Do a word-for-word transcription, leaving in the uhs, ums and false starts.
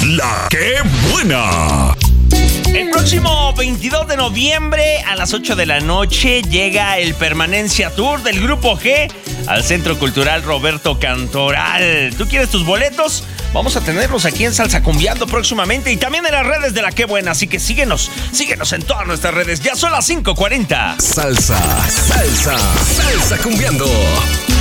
La ¡Qué buena! El próximo veintidós de noviembre a las ocho de la noche llega el Permanencia Tour del Grupo G al Centro Cultural Roberto Cantoral. ¿Tú quieres tus boletos? Vamos a tenerlos aquí en Salsa Cumbiando próximamente y también en las redes de La Qué Buena. Así que síguenos, síguenos en todas nuestras redes. Ya son las cinco cuarenta. Salsa, salsa, salsa cumbiando.